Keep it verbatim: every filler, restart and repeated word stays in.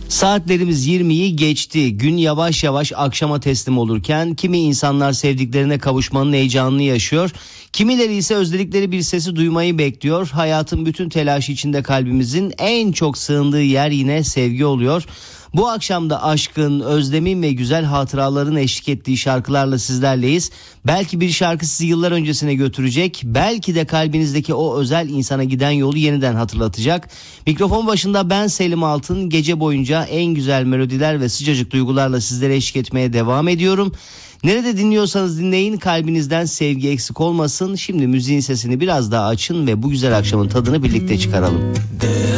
Saatlerimiz yirmiyi geçti. Gün yavaş yavaş akşama teslim olurken kimi insanlar sevdiklerine kavuşmanın heyecanını yaşıyor. Kimileri ise özledikleri bir sesi duymayı bekliyor. Hayatın bütün telaşı içinde kalbimizin en çok sığındığı yer yine sevgi oluyor. Bu akşam da aşkın, özlemin ve güzel hatıraların eşlik ettiği şarkılarla sizlerleyiz. Belki bir şarkı sizi yıllar öncesine götürecek, belki de kalbinizdeki o özel insana giden yolu yeniden hatırlatacak. Mikrofon başında ben Selim Altın, gece boyunca en güzel melodiler ve sıcacık duygularla sizlere eşlik etmeye devam ediyorum. Nerede dinliyorsanız dinleyin, kalbinizden sevgi eksik olmasın. Şimdi müziğin sesini biraz daha açın ve bu güzel akşamın tadını birlikte çıkaralım.